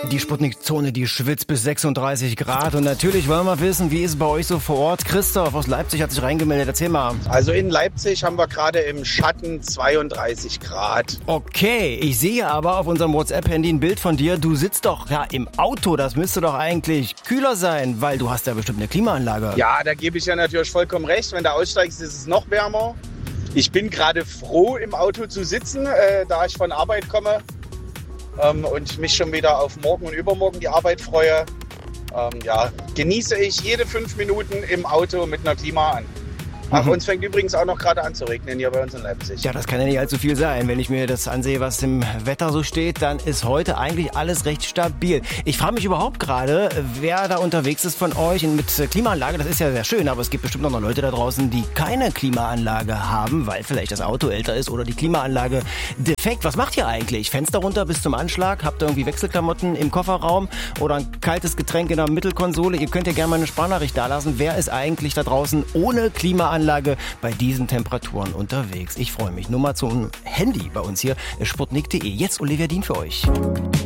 Die Sputnik-Zone, die schwitzt bis 36 Grad. Und natürlich wollen wir wissen, wie ist es bei euch so vor Ort? Christoph aus Leipzig hat sich reingemeldet. Erzähl mal. Also in Leipzig haben wir gerade im Schatten 32 Grad. Okay, ich sehe aber auf unserem WhatsApp-Handy ein Bild von dir. Du sitzt doch im Auto. Das müsste doch eigentlich kühler sein, weil du hast ja bestimmt eine Klimaanlage. Ja, da gebe ich ja natürlich vollkommen recht. Wenn du aussteigst, ist es noch wärmer. Ich bin gerade froh, im Auto zu sitzen, da ich von Arbeit komme. Und mich schon wieder auf morgen und übermorgen die Arbeit freue. Genieße ich jede 5 Minuten im Auto mit einer Klima an. Ach, uns fängt übrigens auch noch gerade an zu regnen hier bei uns in Leipzig. Ja, das kann ja nicht allzu viel sein. Wenn ich mir das ansehe, was im Wetter so steht, dann ist heute eigentlich alles recht stabil. Ich frage mich überhaupt gerade, wer da unterwegs ist von euch mit Klimaanlage. Das ist ja sehr schön, aber es gibt bestimmt noch Leute da draußen, die keine Klimaanlage haben, weil vielleicht das Auto älter ist oder die Klimaanlage defekt. Was macht ihr eigentlich? Fenster runter bis zum Anschlag? Habt ihr irgendwie Wechselklamotten im Kofferraum oder ein kaltes Getränk in der Mittelkonsole? Ihr könnt ja gerne mal eine Sprachnachricht dalassen. Wer ist eigentlich da draußen ohne Klimaanlage bei diesen Temperaturen unterwegs? Ich freue mich. Nummer zum Handy bei uns hier, sputnik.de. Jetzt Olivia Dien für euch.